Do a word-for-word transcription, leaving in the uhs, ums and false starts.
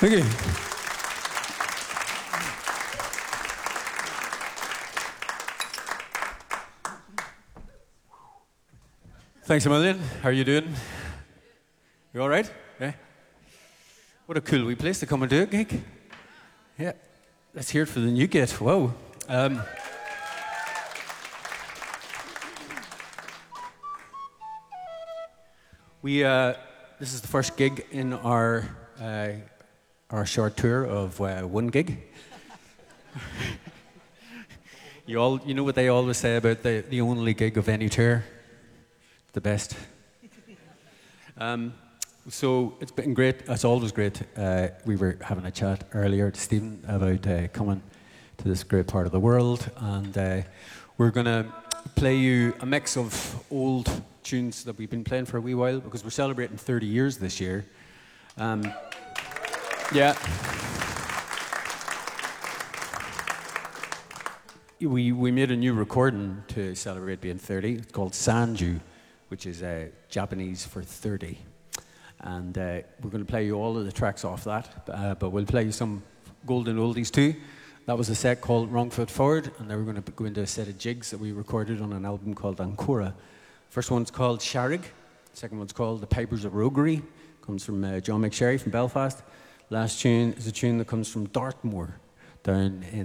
Thank you. Thanks a million. How are you doing? You all right? Yeah. What a cool wee place to come and do a gig. Yeah. Let's hear it for the Newgate. Whoa. Um, we. Uh, this is the first gig in our uh, our short tour of uh, one gig. you all, you know what they always say about the the only gig of any tour. The best. Um, so it's been great. It's always great. Uh, we were having a chat earlier to Stephen about uh, coming to this great part of the world, and uh, we're going to play you a mix of old tunes that we've been playing for a wee while because we're celebrating thirty years this year. Um, yeah. We we made a new recording to celebrate being thirty. It's called Sanju, which is uh, Japanese for thirty. And uh, we're going to play you all of the tracks off that, uh, but we'll play you some golden oldies too. That was a set called Wrong Foot Forward, and then we're going to go into a set of jigs that we recorded on an album called Ancora. First one's called Sharig, second one's called The Pipers of Roguery, comes from uh, John McSherry from Belfast. Last tune is a tune that comes from Dartmoor, down in